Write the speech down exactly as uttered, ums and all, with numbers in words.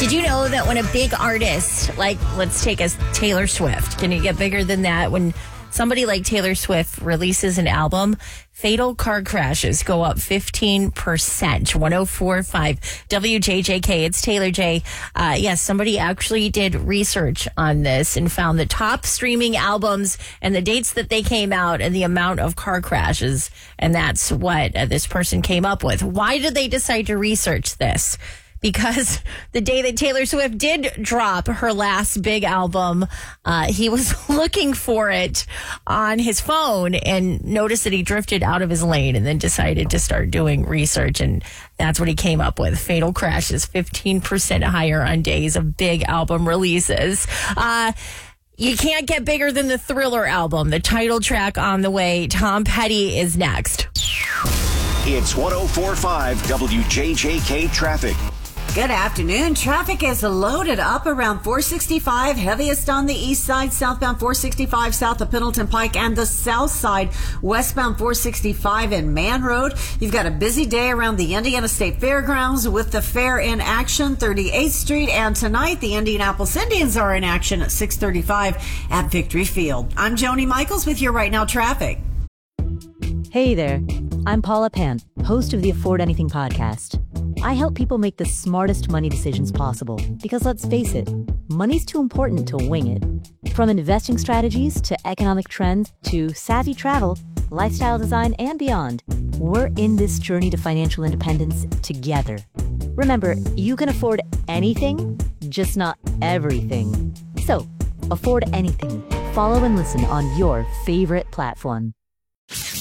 Did you know that when a big artist, like let's take a Taylor Swift, can you get bigger than that? When somebody like Taylor Swift releases an album, fatal car crashes go up fifteen percent. one oh four point five W J J K. It's Taylor J. Uh, yes, somebody actually did research on this and found the top streaming albums and the dates that they came out and the amount of car crashes. And that's what uh, this person came up with. Why did they decide to research this? Because the day that Taylor Swift did drop her last big album, uh, he was looking for it on his phone and noticed that he drifted out of his lane and then decided to start doing research. And that's what he came up with. Fatal crashes, fifteen percent higher on days of big album releases. Uh, You can't get bigger than the Thriller album. The title track on the way. Tom Petty is next. It's one oh four point five W J J K traffic. Good afternoon. Traffic is loaded up around four sixty-five, heaviest on the east side, southbound four sixty-five south of Pendleton Pike, and the south side, westbound four sixty-five in Man Road. You've got a busy day around the Indiana State Fairgrounds with the fair in action, thirty-eighth Street, and tonight the Indianapolis Indians are in action at six thirty-five at Victory Field. I'm Joni Michaels with your Right Now traffic. Hey there, I'm Paula Pan, host of the Afford Anything podcast. I help people make the smartest money decisions possible because, let's face it, money's too important to wing it. From investing strategies to economic trends to savvy travel, lifestyle design, and beyond, we're in this journey to financial independence together. Remember, you can afford anything, just not everything. So, afford anything. Follow and listen on your favorite platform.